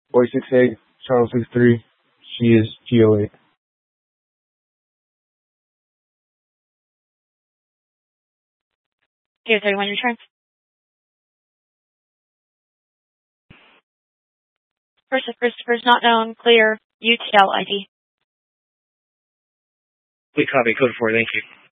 Boy 68, Charles 63. She is GO8. GO31, return. Christopher's not known. Clear. UTL ID. We copy. Code 4. Thank you.